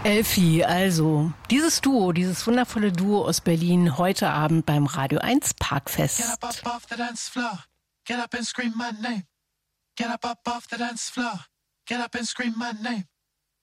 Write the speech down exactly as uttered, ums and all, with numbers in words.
Elfi, also dieses Duo, dieses wundervolle Duo aus Berlin, heute Abend beim Radio eins Parkfest. Get up, up off the dance floor. Get up and scream my name. Get up, up off the dance floor. Get up and scream my name.